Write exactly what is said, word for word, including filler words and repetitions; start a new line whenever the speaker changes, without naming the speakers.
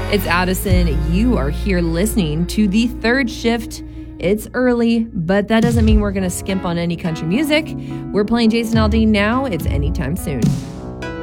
It's Addison. You are here listening to The Third Shift. It's early, but that doesn't mean we're going to skimp on any country music. We're playing Jason Aldean now. It's Anytime Soon.